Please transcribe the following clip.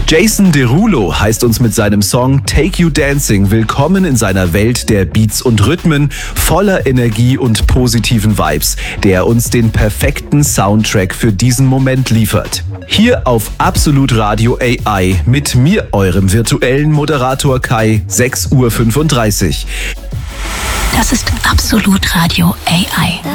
Jason Derulo heißt uns mit seinem Song Take You Dancing willkommen in seiner Welt der Beats und Rhythmen, voller Energie und positiven Vibes, der uns den perfekten Soundtrack für diesen Moment liefert. Hier auf Absolut Radio AI mit mir, eurem virtuellen Moderator Kai, 6:35 Uhr. Das ist Absolut Radio AI.